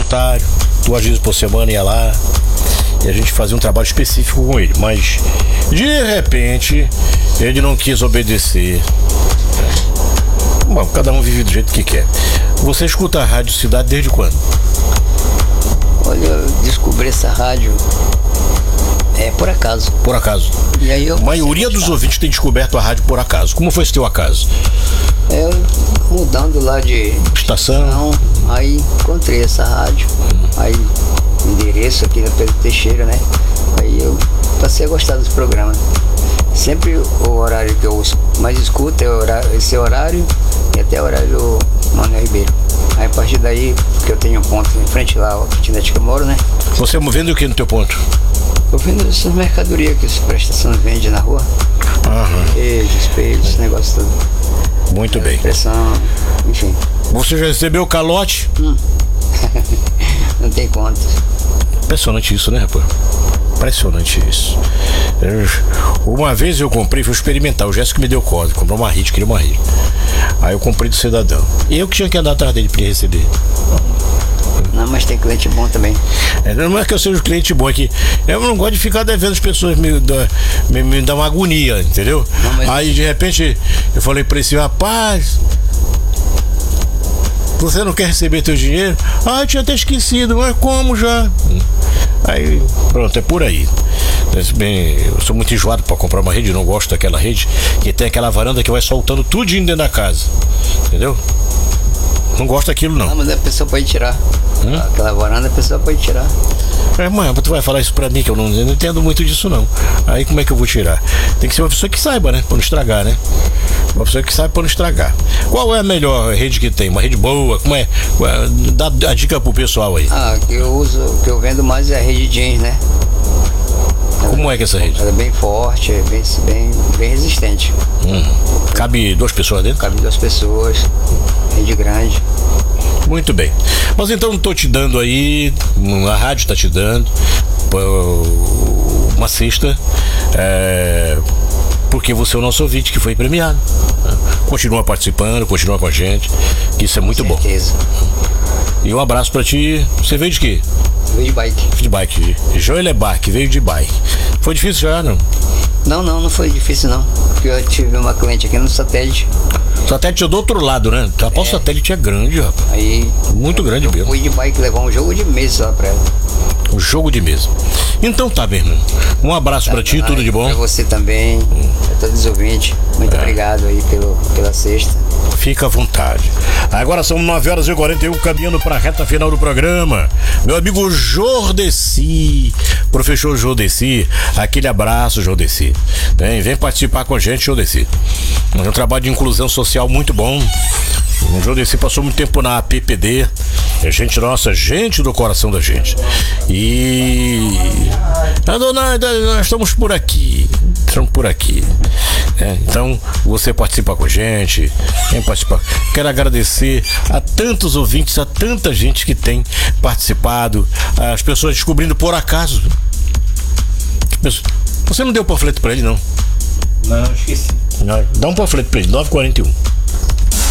voluntário, 2 vezes por semana ia lá e a gente fazia um trabalho específico com ele, mas de repente ele não quis obedecer. Bom, cada um vive do jeito que quer. Você escuta a Rádio Cidade desde quando? Olha, eu descobri essa rádio por acaso. Por acaso. E aí A maioria dos ouvintes tem descoberto a rádio por acaso. Como foi esse teu acaso? Eu mudando lá de estação, aí encontrei essa rádio. Aí endereço aqui na Pedro Teixeira, né? Aí eu passei a gostar desse programa. Sempre o horário que eu mais escuto é esse horário e até o horário do Manuel Ribeiro. Aí a partir daí, porque eu tenho um ponto em frente lá, a kitnet que eu moro, né? Você vende o que no teu ponto? Eu vendo essas mercadorias que as prestações vendem na rua. Queijo, espelho, esse negócio todo. Muito bem. Impressão, enfim. Você já recebeu calote? Não tem conta. Impressionante isso, né, rapaz? Impressionante isso. Uma vez eu comprei, fui experimentar. O Jéssico me deu código, comprou uma rede, queria uma rede. Aí eu comprei do cidadão. E eu que tinha que andar atrás dele pra ele receber. Não, mas tem cliente bom também. Não é que eu seja um cliente bom aqui. Eu não gosto de ficar devendo, as pessoas me dão uma agonia, entendeu? Não, mas... Aí de repente eu falei pra esse rapaz: você não quer receber teu dinheiro? Eu tinha até esquecido, mas como já? Aí, pronto, é por aí. Eu sou muito enjoado pra comprar uma rede, não gosto daquela rede que tem aquela varanda que vai soltando tudinho dentro da casa, entendeu? Não gosto daquilo, não. Não, mas a pessoa pode tirar. Aquela varanda a pessoa pode tirar. Mãe, tu vai falar isso pra mim que eu não entendo muito disso, não. Aí como é que eu vou tirar? Tem que ser uma pessoa que saiba, né? Pra não estragar, né? Uma pessoa que saiba pra não estragar. Qual é a melhor rede que tem? Uma rede boa? Como é? Dá a dica pro pessoal aí. Que eu uso, que eu vendo mais é a rede jeans, né? Como é que é essa rede? Ela é bem forte, é bem resistente. Cabe 2 pessoas dentro? Cabe 2 pessoas. Rede grande. Muito bem. Mas então estou te dando aí, a rádio está te dando uma cesta, porque você é o nosso ouvinte que foi premiado. Continua participando, continua com a gente, que isso é muito bom. E um abraço para ti. Você veio de quê? Veio de bike. De bike. Joelebach, veio de bike. Foi difícil já, não? Não foi difícil não. Porque eu tive uma cliente aqui no satélite. Satélite é do outro lado, né? O satélite é grande, rapaz. Aí. Muito grande mesmo. Fui de bike levar um jogo de mesa lá pra ela. Um jogo de mesa. Então tá, meu irmão. Um abraço pra ti, tudo de bom. Pra você também, pra todos os ouvintes. Muito obrigado aí pela sexta. Fica à vontade. Agora são 9h41, caminhando para a reta final do programa. Meu amigo Jordeci, professor Jordeci, aquele abraço, Jordeci. Vem participar com a gente, Jordeci. É um trabalho de inclusão social muito bom. O Jordeci passou muito tempo na APPD. É gente nossa, gente do coração da gente. E nós estamos por aqui. Então você participa com a gente, vem participar. Quero agradecer a tantos ouvintes, a tanta gente que tem participado, as pessoas descobrindo por acaso. Você não deu panfleto pra ele, não? Não, esqueci. Dá um panfleto pra ele, 9h41.